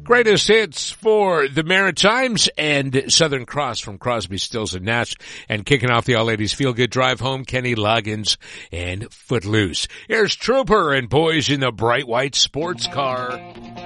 Greatest hits for the Maritimes and Southern Cross from Crosby, Stills, and Nash. And kicking off the All-Ladies Feel-Good Drive Home, Kenny Loggins and Footloose. Here's Trooper and Boys in the Bright White Sports Car.